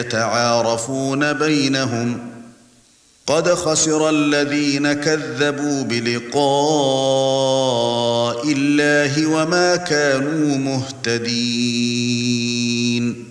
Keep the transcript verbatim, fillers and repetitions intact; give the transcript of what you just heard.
يتعارفون بينهم قد خسر الذين كذبوا بلقاء الله وما كانوا مهتدين